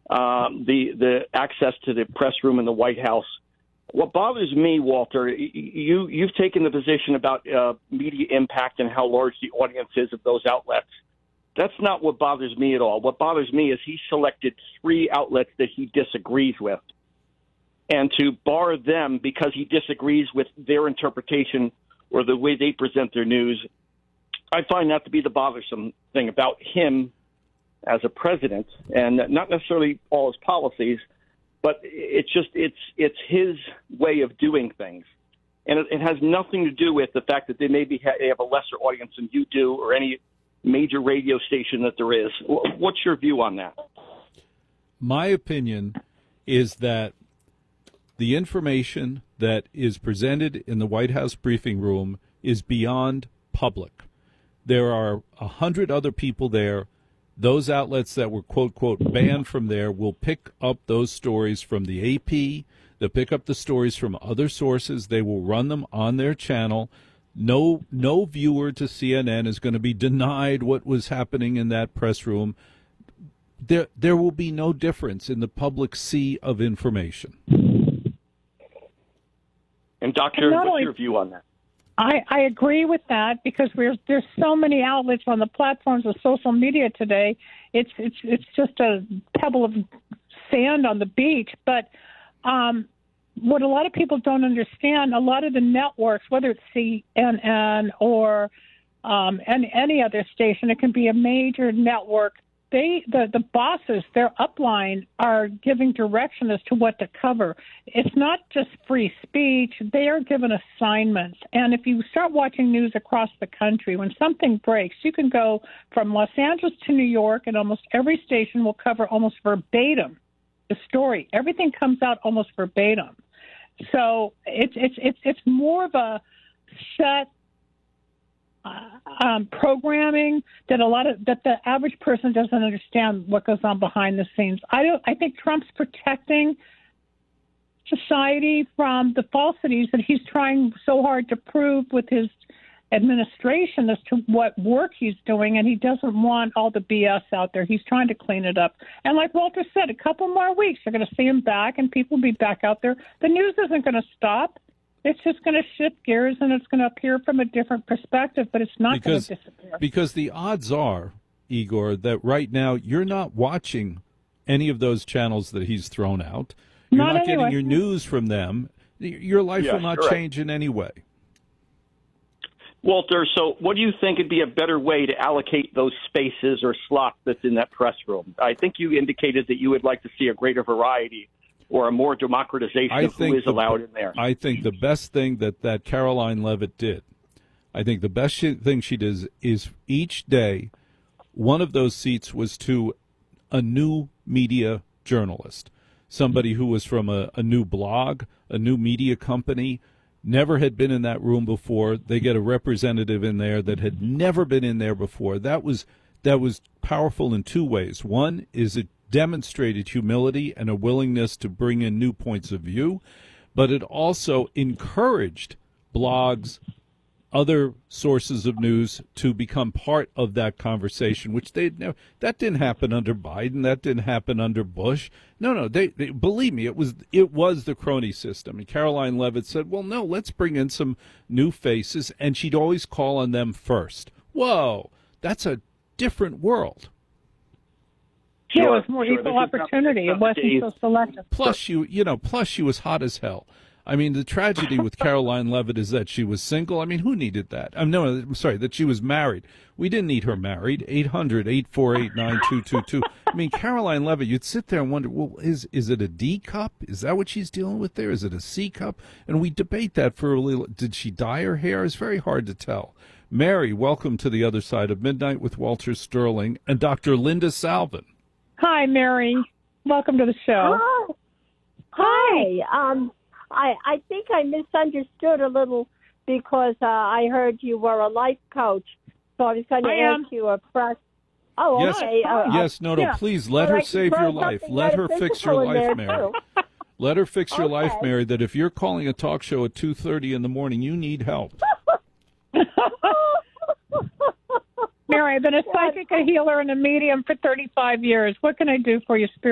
the access to the press room in the White House. What bothers me, Walter, you've taken the position about media impact and how large the audience is of those outlets. That's not what bothers me at all. What bothers me is he selected 3 outlets that he disagrees with. And to bar them because he disagrees with their interpretation or the way they present their news, I find that to be the bothersome thing about him as a president, and not necessarily all his policies, but it's his way of doing things. And it has nothing to do with the fact that they have a lesser audience than you do or any major radio station that there is. What's your view on that? My opinion is that the information that is presented in the White House briefing room is beyond public. There are 100 other people there. Those outlets that were, quote, quote, banned from there will pick up those stories from the AP. They'll pick up the stories from other sources. They will run them on their channel. No viewer to CNN is going to be denied what was happening in that press room. There will be no difference in the public sea of information. And Doctor, what's your view on that? I agree with that because there's so many outlets on the platforms of social media today. It's just a pebble of sand on the beach. But what a lot of people don't understand, a lot of the networks, whether it's CNN or any other station, it can be a major network. The bosses, their upline, are giving direction as to what to cover. It's not just free speech. They are given assignments. And if you start watching news across the country, when something breaks, you can go from Los Angeles to New York, and almost every station will cover almost verbatim the story. Everything comes out almost verbatim. So it's more of a set programming that the average person doesn't understand what goes on behind the scenes. I think Trump's protecting society from the falsities that he's trying so hard to prove with his administration as to what work he's doing, and he doesn't want all the BS out there. He's trying to clean it up. And like Walter said, a couple more weeks, you're going to see him back, and people will be back out there. The news isn't going to stop. It's just going to shift gears, and it's going to appear from a different perspective, but it's not going to disappear. Because the odds are, Igor, that right now you're not watching any of those channels that he's thrown out. You're not getting your news from them. Your life will not change in any way. Walter, so what do you think would be a better way to allocate those spaces or slots that's in that press room? I think you indicated that you would like to see a greater variety or a more democratization of who is allowed in there. I think the best thing that Caroline Leavitt did, I think the best thing she did is each day one of those seats was to a new media journalist, somebody who was from a new blog, a new media company, never had been in that room before. They get a representative in there that had never been in there before. That was powerful in 2 ways. One is it demonstrated humility and a willingness to bring in new points of view, but it also encouraged blogs, other sources of news to become part of that conversation, which they'd never. That didn't happen under Biden. That didn't happen under Bush. No, they believe me, it was the crony system. And Caroline Leavitt said, well, no, let's bring in some new faces, and she'd always call on them first. Whoa, that's a different world. Yeah, it was more equal opportunity. It wasn't so selective. Plus, she was hot as hell. I mean, the tragedy with Caroline Leavitt is that she was single. I mean, who needed that? I'm sorry, that she was married. We didn't need her married. 800-848-9222. I mean, Caroline Leavitt, you'd sit there and wonder, well, is it a D cup? Is that what she's dealing with there? Is it a C cup? And we debate that for a little. Did she dye her hair? It's very hard to tell. Mary, welcome to the other side of midnight with Walter Sterling and Dr. Linda Salvin. Hi, Mary. Welcome to the show. Hi. I think I misunderstood a little because I heard you were a life coach, so I was going to ask you a question. Oh, yes, okay. Please let her save your life. Let her fix your life, Mary. Let her fix your life, Mary, that if you're calling a talk show at 2:30 in the morning, you need help. Mary, I've been a psychic, a healer, and a medium for 35 years. What can I do for you, Spirit?